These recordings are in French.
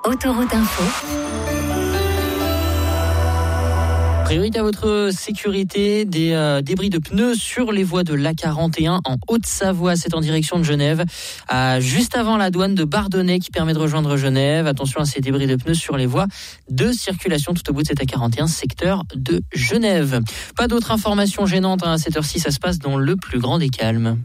Autoroute Info. Priorité à votre sécurité, des débris de pneus sur les voies de l'A41 en Haute-Savoie, c'est en direction de Genève, juste avant la douane de Bardonnay qui permet de rejoindre Genève. Attention à ces débris de pneus sur les voies de circulation tout au bout de cette A41, secteur de Genève. Pas d'autres informations gênantes à cette heure-ci, ça se passe dans le plus grand des calmes.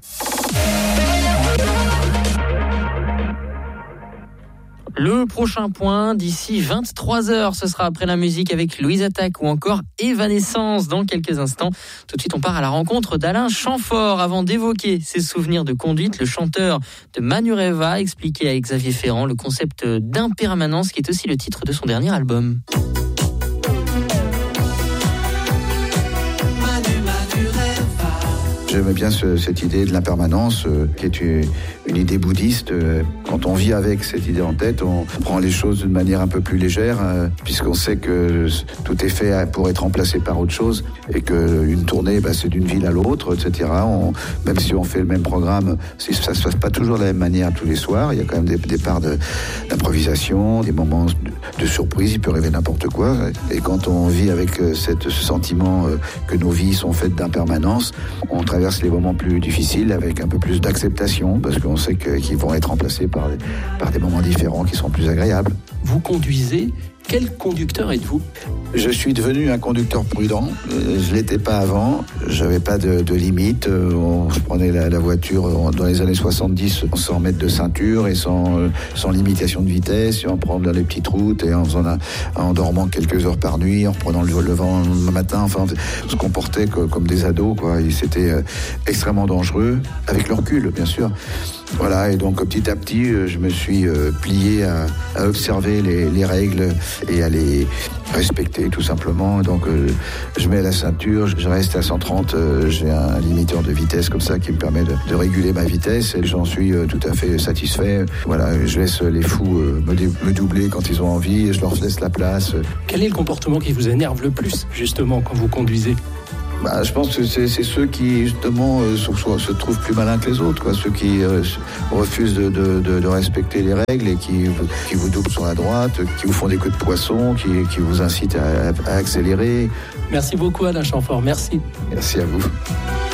Le prochain point, d'ici 23h, ce sera après la musique avec Louise Attaque ou encore Evanescence dans quelques instants. Tout de suite, on part à la rencontre d'Alain Chamfort. Avant d'évoquer ses souvenirs de conduite, le chanteur de Manureva expliquait à Xavier Ferrand le concept d'impermanence qui est aussi le titre de son dernier album. J'aimais bien cette idée de l'impermanence, qui est une idée bouddhiste. Quand on vit avec cette idée en tête, on prend les choses d'une manière un peu plus légère, puisqu'on sait que tout est fait pour être remplacé par autre chose, et qu'une tournée, c'est d'une ville à l'autre, etc. Même si on fait le même programme, ça se passe pas toujours de la même manière tous les soirs. Il y a quand même des parts d'improvisation, des moments de surprise, il peut arriver n'importe quoi. Et quand on vit avec ce sentiment que nos vies sont faites d'impermanence, on traverse les moments plus difficiles avec un peu plus d'acceptation, parce qu'on sait qu'ils vont être remplacés par des moments différents qui seront plus agréables. Vous conduisez, quel conducteur êtes-vous ? Je suis devenu un conducteur prudent. Je l'étais pas avant. J'avais pas de limite. Je prenais la voiture dans les années 70 sans mettre de ceinture et sans limitation de vitesse, et en prenant les petites routes et en dormant quelques heures par nuit, en reprenant le vent le matin. Enfin, on se comportait comme des ados, quoi. Et c'était extrêmement dangereux, avec le recul, bien sûr. Voilà, et donc petit à petit, je me suis plié à observer les règles et à les respecter tout simplement. Donc je mets la ceinture, je reste à 130, j'ai un limiteur de vitesse comme ça qui me permet de réguler ma vitesse, et j'en suis tout à fait satisfait. Voilà, je laisse les fous me doubler quand ils ont envie, et je leur laisse la place. Quel est le comportement qui vous énerve le plus, justement, quand vous conduisez ? Je pense que c'est ceux qui, justement, se trouvent plus malins que les autres, quoi. Ceux qui refusent de respecter les règles et qui vous doublent sur la droite, qui vous font des queues de poisson, qui vous incitent à accélérer. Merci beaucoup, Alain Chamfort. Merci. Merci à vous.